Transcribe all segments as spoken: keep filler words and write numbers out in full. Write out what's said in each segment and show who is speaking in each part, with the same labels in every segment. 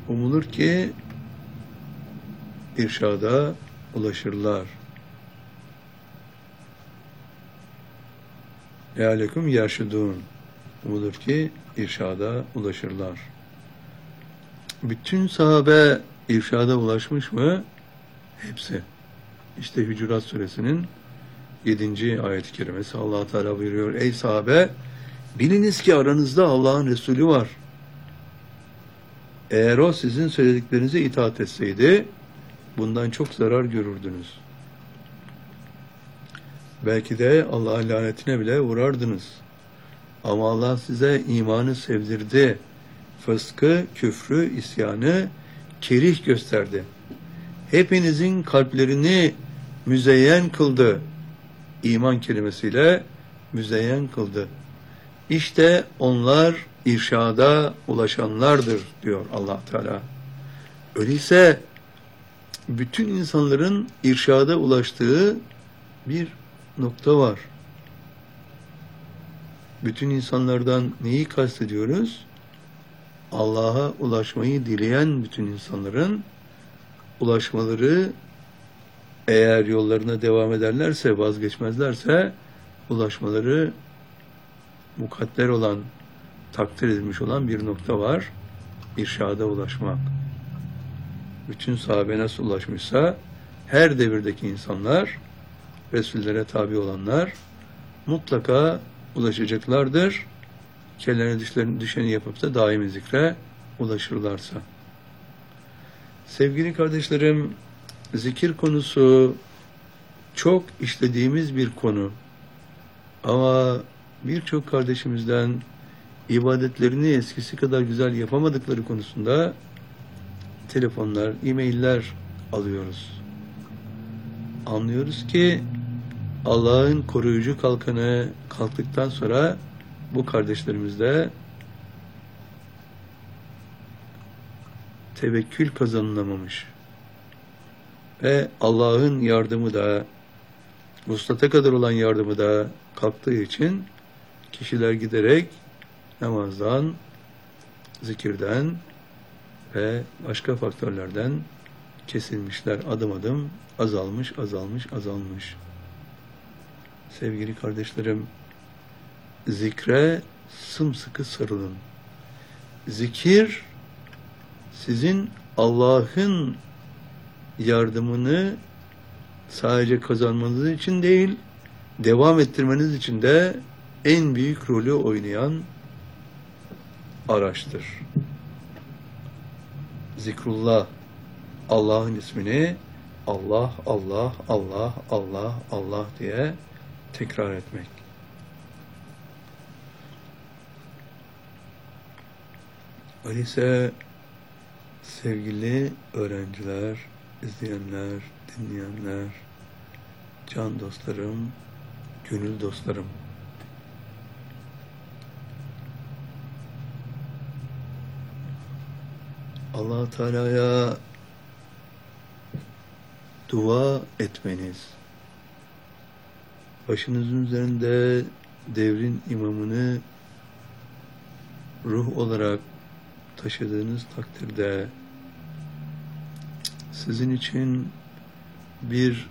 Speaker 1: Umulur ki irşada ulaşırlar. Lealekum yerşudun. Umulur ki irşada ulaşırlar. Bütün sahabe irşada ulaşmış mı? Hepsi. İşte Hücurat Suresinin yedinci ayet-i kerimesi Allah Teala buyuruyor. Ey sahabe, biliniz ki aranızda Allah'ın Resulü var. Eğer o sizin söylediklerinize itaat etseydi, bundan çok zarar görürdünüz. Belki de Allah'ın lanetine bile uğrardınız. Ama Allah size imanı sevdirdi. Fıskı, küfrü, isyanı kerih gösterdi. Hepinizin kalplerini müzeyyen kıldı. İman kelimesiyle müzeyyen kıldı. İşte onlar irşada ulaşanlardır diyor Allah Teala. Öyleyse bütün insanların irşada ulaştığı bir nokta var. Bütün insanlardan neyi kastediyoruz? Allah'a ulaşmayı dileyen bütün insanların ulaşmaları, eğer yollarına devam ederlerse, vazgeçmezlerse, ulaşmaları mukadder olan, takdir edilmiş olan bir nokta var. İrşada ulaşmak. Bütün sahabe nasıl ulaşmışsa, her devirdeki insanlar, Resullere tabi olanlar mutlaka ulaşacaklardır. Kendilerine düşeni yapıp da daimi zikre ulaşırlarsa. Sevgili kardeşlerim, zikir konusu çok işlediğimiz bir konu. Ama birçok kardeşimizden ibadetlerini eskisi kadar güzel yapamadıkları konusunda telefonlar, e-mailler alıyoruz. Anlıyoruz ki Allah'ın koruyucu kalkanı kalktıktan sonra bu kardeşlerimizde tevekkül kazanılamamış. Ve Allah'ın yardımı da, vuslata kadar olan yardımı da kalktığı için kişiler giderek namazdan, zikirden ve başka faktörlerden kesilmişler. Adım adım azalmış, azalmış, azalmış. Sevgili kardeşlerim, zikre sımsıkı sarılın. Zikir, sizin Allah'ın yardımını sadece kazanmanız için değil, devam ettirmeniz için de en büyük rolü oynayan araçtır. Zikrullah, Allah'ın ismini Allah, Allah, Allah, Allah, Allah diye tekrar etmek. Öyleyse sevgili öğrenciler, izleyenler, dinleyenler, can dostlarım, gönül dostlarım, Allah Teala'ya dua etmeniz, başınızın üzerinde devrin imamını ruh olarak taşıdığınız takdirde sizin için bir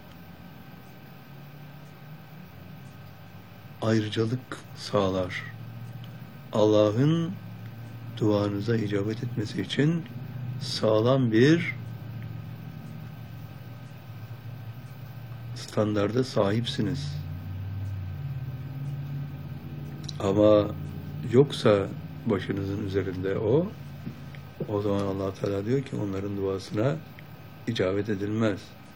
Speaker 1: ayrıcalık sağlar. Allah'ın duanıza icabet etmesi için sağlam bir standarda sahipsiniz. Ama yoksa başınızın üzerinde o, o zaman Allah Teala diyor ki onların duasına icabet edilmez.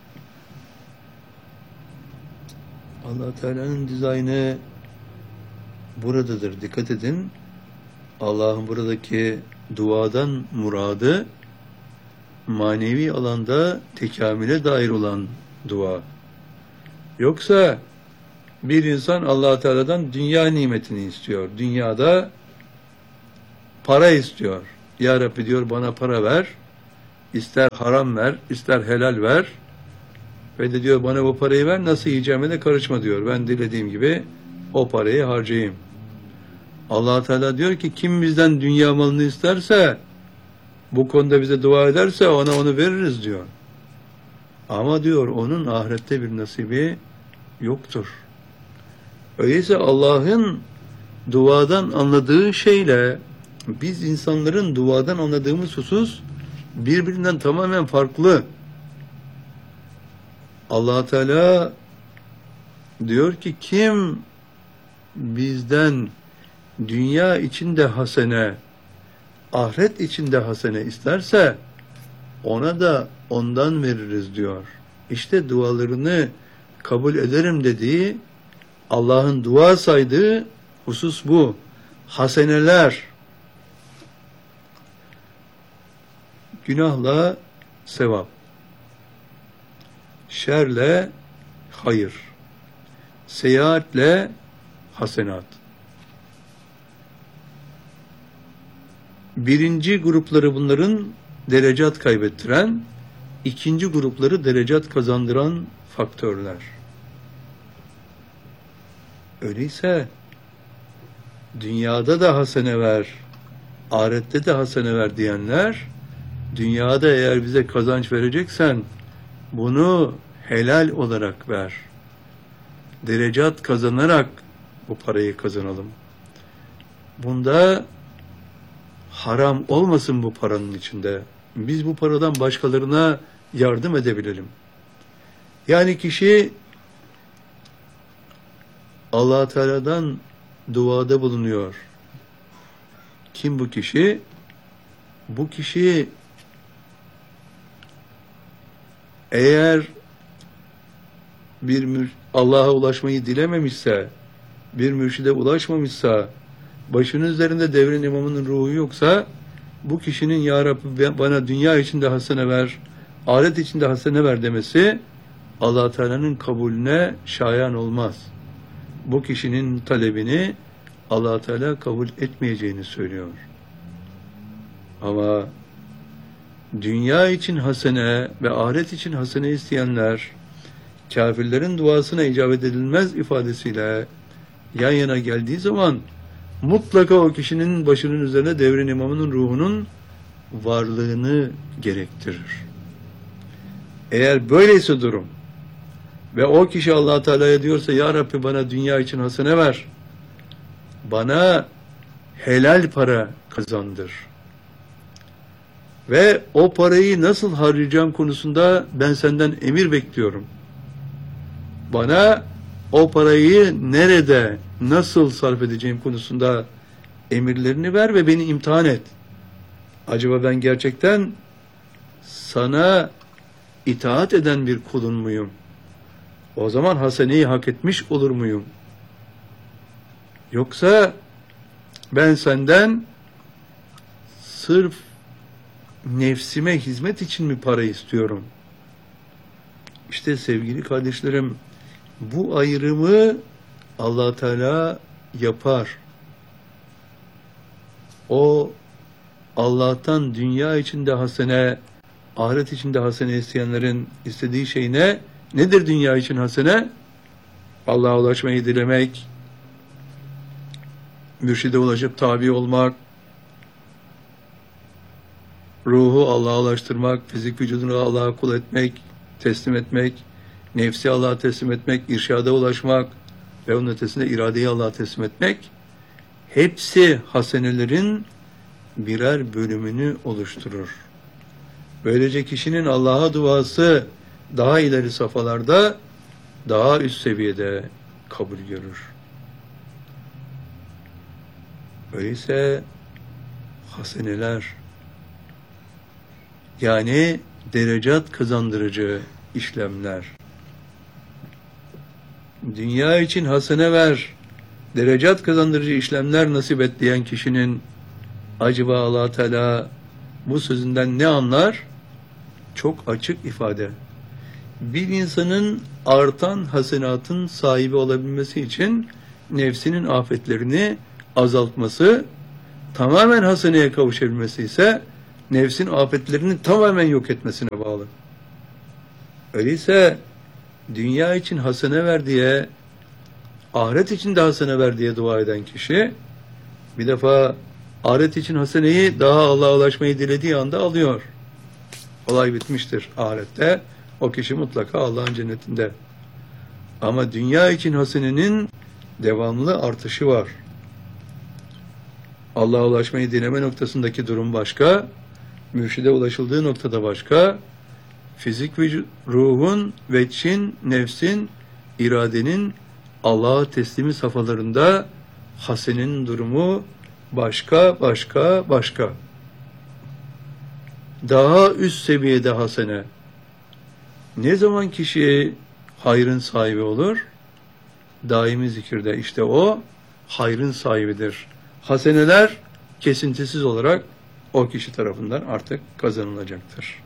Speaker 1: Allah Teala'nın dizaynı buradadır. Dikkat edin. Allah'ın buradaki duadan muradı manevi alanda tekamüle dair olan dua. Yoksa bir insan Allah Teala'dan dünya nimetini istiyor. Dünyada para istiyor. Ya Rabbi diyor bana para ver. İster haram ver, ister helal ver. Ve de diyor bana bu parayı ver, nasıl yiyeceğime de karışma diyor. Ben dilediğim gibi o parayı harcayayım. Allah Teala diyor ki kim bizden dünya malını isterse bu konuda bize dua ederse ona onu veririz diyor. Ama diyor onun ahirette bir nasibi yoktur. Öyleyse Allah'ın duadan anladığı şeyle biz insanların duadan anladığımız husus birbirinden tamamen farklı. Allah Teala diyor ki kim bizden dünya içinde hasene, ahiret içinde hasene isterse ona da ondan veririz diyor. İşte dualarını kabul ederim dediği, Allah'ın dua saydığı husus bu. Haseneler, günahla sevap, şerle hayır, seyahatle hasenat. Birinci grupları bunların derecat kaybettiren, ikinci grupları derecat kazandıran faktörler. Öyleyse dünyada da hasene ver, ahirette de hasene ver diyenler, dünyada eğer bize kazanç vereceksen bunu helal olarak ver. Derecat kazanarak bu parayı kazanalım. Bunda haram olmasın bu paranın içinde. Biz bu paradan başkalarına yardım edebilelim. Yani kişi Allah Teala'dan duada bulunuyor. Kim bu kişi? Bu kişi eğer bir Allah'a ulaşmayı dilememişse, bir mürşide ulaşmamışsa, başının üzerinde devrin imamının ruhu yoksa, bu kişinin Ya Rabbi bana dünya içinde hasene ver, ahiret içinde hasene ver demesi Allah Teala'nın kabulüne şayan olmaz. Bu kişinin talebini Allah Teala kabul etmeyeceğini söylüyor. Ama dünya için hasene ve ahiret için hasene isteyenler, kafirlerin duasına icabet edilmez ifadesiyle yan yana geldiği zaman mutlaka o kişinin başının üzerine devrin imamının ruhunun varlığını gerektirir. Eğer böyleyse durum ve o kişi Allah Teala'ya diyorsa Ya Rabbi bana dünya için hasene ver, bana helal para kazandır ve o parayı nasıl harcayacağım konusunda ben senden emir bekliyorum. Bana o parayı nerede, nasıl sarf edeceğim konusunda emirlerini ver ve beni imtihan et. Acaba ben gerçekten sana itaat eden bir kulun muyum? O zaman haseneyi hak etmiş olur muyum? Yoksa ben senden sırf nefsime hizmet için mi para istiyorum? İşte sevgili kardeşlerim, bu ayrımı Allah Teala yapar. O Allah'tan dünya içinde hasene, ahiret içinde hasene isteyenlerin istediği şey ne? Nedir dünya için hasene? Allah'a ulaşmayı dilemek, mürşide ulaşıp tabi olmak, ruhu Allah'a ulaştırmak, fizik vücudunu Allah'a kul etmek, teslim etmek, nefsi Allah'a teslim etmek, irşada ulaşmak ve onun ötesinde iradeyi Allah'a teslim etmek, hepsi hasenelerin birer bölümünü oluşturur. Böylece kişinin Allah'a duası daha ileri safhalarda, daha üst seviyede kabul görür. Öyleyse haseneler, yani derecat kazandırıcı işlemler. Dünya için hasene ver, derecat kazandırıcı işlemler nasip et diyen kişinin acaba Allah Teala bu sözünden ne anlar? Çok açık ifade. Bir insanın artan hasenatın sahibi olabilmesi için nefsinin afetlerini azaltması, tamamen haseneye kavuşabilmesi ise nefsin afetlerini tamamen yok etmesine bağlı. Öyleyse dünya için hasene ver diye, ahiret için de hasene ver diye dua eden kişi bir defa Ahiret için haseneyi daha Allah'a ulaşmayı dilediği anda alıyor. Olay bitmiştir ahirette. O kişi mutlaka Allah'ın cennetinde. Ama dünya için hasenenin devamlı artışı var. Allah'a ulaşmayı dileme noktasındaki durum başka, mürşide ulaşıldığı noktada başka, fizik ve ruhun, veçin, nefsin, iradenin Allah'a teslimi safhalarında hasenenin durumu başka, başka, başka. Daha üst seviyede hasene. Ne zaman kişi hayrın sahibi olur? Daimi zikirde. İşte o hayrın sahibidir. Haseneler kesintisiz olarak o kişi tarafından artık kazanılacaktır.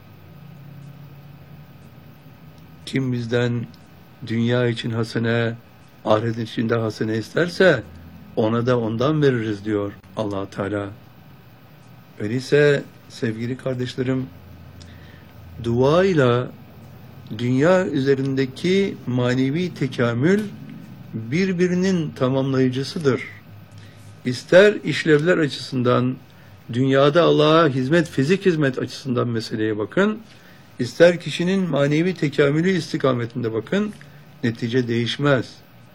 Speaker 1: Kim bizden dünya için hasene, ahiret için de hasene isterse ona da ondan veririz diyor Allah Teala. Öyleyse sevgili kardeşlerim, duayla dünya üzerindeki manevi tekamül birbirinin tamamlayıcısıdır. İster işlevler açısından, dünyada Allah'a hizmet, fizik hizmet açısından meseleye bakın, ister kişinin manevi tekamülü istikametinde bakın, netice değişmez.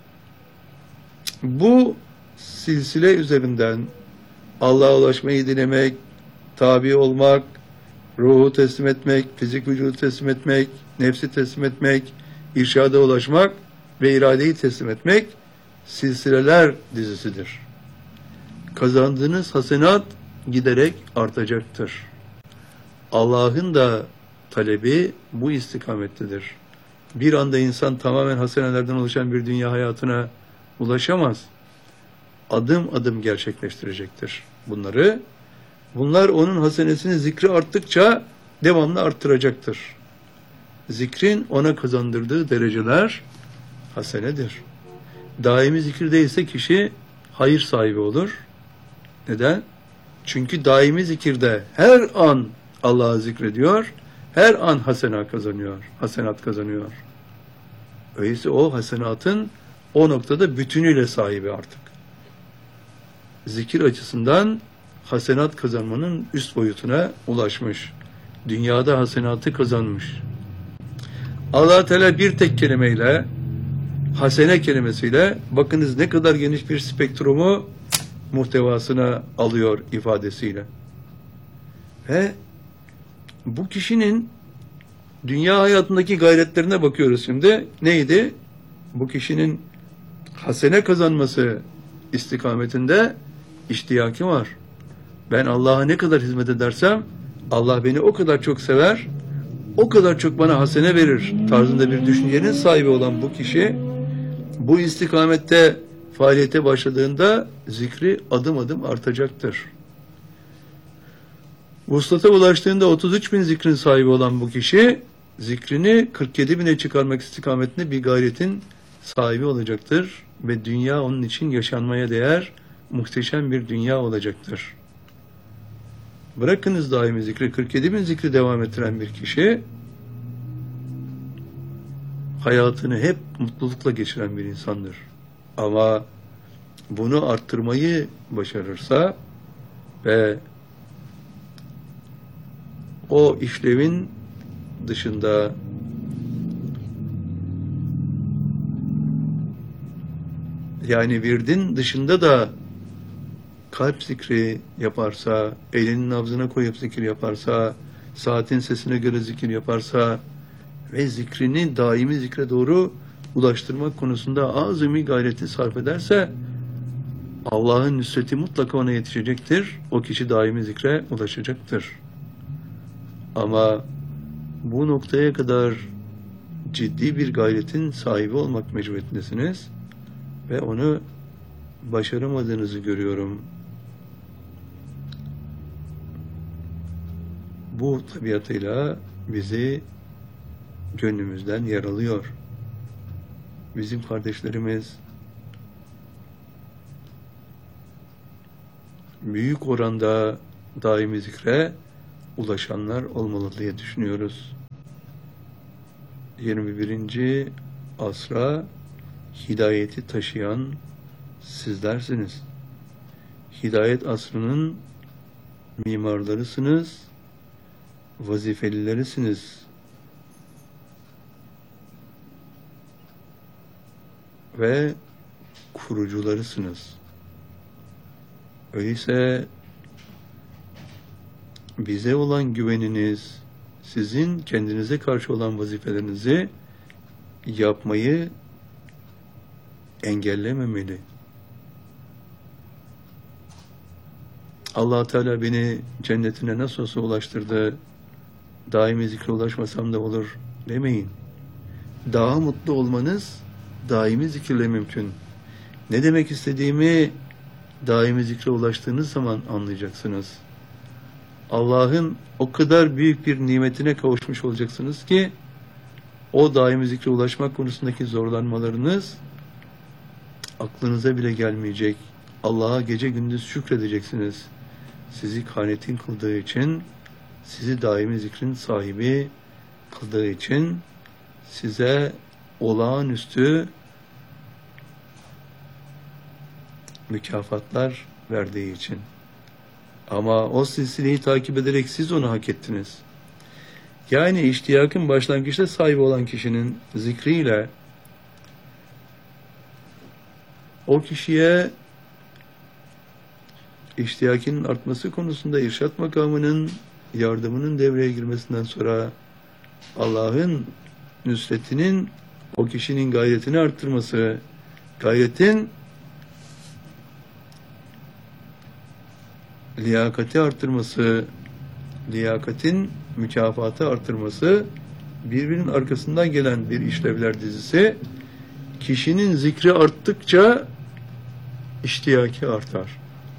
Speaker 1: Bu silsile üzerinden Allah'a ulaşmayı dilemek, tabi olmak, ruhu teslim etmek, fizik vücudu teslim etmek, nefsi teslim etmek, irşada ulaşmak ve iradeyi teslim etmek silsileler dizisidir. Kazandığınız hasenat giderek artacaktır. Allah'ın da talebi bu istikamettedir. Bir anda insan tamamen hasenelerden oluşan bir dünya hayatına ulaşamaz. Adım adım gerçekleştirecektir bunları. Bunlar onun hasenesini, zikri arttıkça devamlı arttıracaktır. Zikrin ona kazandırdığı dereceler hasenedir. Daimi zikirde ise kişi hayır sahibi olur. Neden? Çünkü daimi zikirde her an Allah'ı zikrediyor, her an hasenat kazanıyor, hasenat kazanıyor. Öyleyse o hasenatın o noktada bütünüyle sahibi artık. Zikir açısından hasenat kazanmanın üst boyutuna ulaşmış. Dünyada hasenatı kazanmış. Allah Teala bir tek kelimeyle, hasene kelimesiyle, bakınız ne kadar geniş bir spektrumu muhtevasına alıyor ifadesiyle. Ve bu kişinin dünya hayatındaki gayretlerine bakıyoruz şimdi. Neydi? Bu kişinin hasene kazanması istikametinde iştiyaki var. Ben Allah'a ne kadar hizmet edersem Allah beni o kadar çok sever, o kadar çok bana hasene verir tarzında bir düşüncenin sahibi olan bu kişi bu istikamette faaliyete başladığında zikri adım adım artacaktır. Vuslata ulaştığında otuz üç bin zikrin sahibi olan bu kişi zikrini kırk yedi bine çıkarmak istikametinde bir gayretin sahibi olacaktır ve dünya onun için yaşanmaya değer muhteşem bir dünya olacaktır. Bırakınız daimi zikri, kırk yedi bin zikri devam ettiren bir kişi hayatını hep mutlulukla geçiren bir insandır. Ama bunu arttırmayı başarırsa ve o işlevin dışında yani virdin dışında da kalp zikri yaparsa, elinin nabzına koyup zikir yaparsa, saatin sesine göre zikir yaparsa ve zikrini daimi zikre doğru ulaştırmak konusunda azami gayreti sarf ederse Allah'ın nüsreti mutlaka ona yetişecektir. O kişi daimi zikre ulaşacaktır. Ama bu noktaya kadar ciddi bir gayretin sahibi olmak mecburiyetindesiniz ve onu başaramadığınızı görüyorum. Bu tabiatıyla bizi gönlümüzden yaralıyor. Bizim kardeşlerimiz büyük oranda daimi zikre ulaşanlar olmalı diye düşünüyoruz. yirmi birinci asra hidayeti taşıyan sizlersiniz. Hidayet asrının mimarlarısınız, vazifelilerisiniz. Ve kurucularısınız. Öyleyse bize olan güveniniz, sizin kendinize karşı olan vazifelerinizi yapmayı engellememeli. Allah Teala beni cennetine nasıl olsa ulaştırdı, daimi zikre ulaşmasam da olur demeyin. Daha mutlu olmanız daimi zikirle mümkün. Ne demek istediğimi daimi zikre ulaştığınız zaman anlayacaksınız. Allah'ın o kadar büyük bir nimetine kavuşmuş olacaksınız ki o daimi zikre ulaşmak konusundaki zorlanmalarınız aklınıza bile gelmeyecek. Allah'a gece gündüz şükredeceksiniz. Sizi kanetin kıldığı için, sizi daimi zikrin sahibi kıldığı için, size olağanüstü mükafatlar verdiği için. Ama o silsileyi takip ederek siz onu hak ettiniz. Yani iştiyakın başlangıçta sahibi olan kişinin zikriyle o kişiye iştiyakinin artması konusunda irşat makamının yardımının devreye girmesinden sonra Allah'ın nüsretinin o kişinin gayretini arttırması, gayretin liyakati arttırması, liyakatin mükafatı arttırması, birbirinin arkasından gelen bir işlevler dizisi, kişinin zikri arttıkça iştiyaki artar.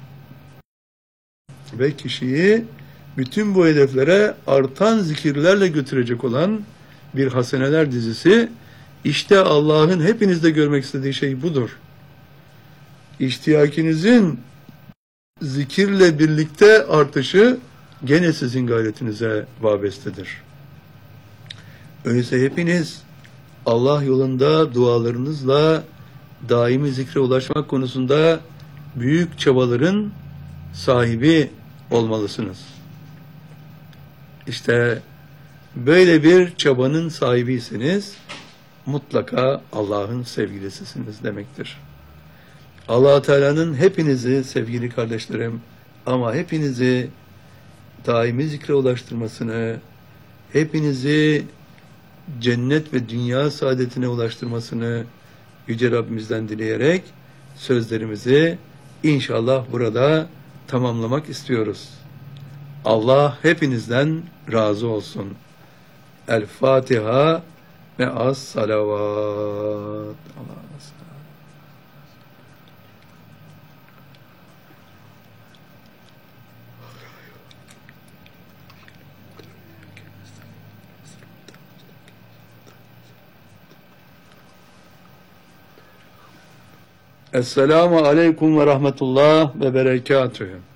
Speaker 1: Ve kişiyi bütün bu hedeflere artan zikirlerle götürecek olan bir haseneler dizisi, işte Allah'ın hepinizde görmek istediği şey budur. İştiyakinizin zikirle birlikte artışı gene sizin gayretinize vabestedir. Öyleyse hepiniz Allah yolunda dualarınızla daimi zikre ulaşmak konusunda büyük çabaların sahibi olmalısınız. İşte böyle bir çabanın sahibiyseniz mutlaka Allah'ın sevgilisisiniz demektir. Allah Teala'nın hepinizi sevgili kardeşlerim, ama hepinizi daimi zikre ulaştırmasını, hepinizi cennet ve dünya saadetine ulaştırmasını Yüce Rabbimizden dileyerek sözlerimizi inşallah burada tamamlamak istiyoruz. Allah hepinizden razı olsun. El Fatiha ve as salavat. Esselamu aleyküm ve rahmetullah ve berekatühü.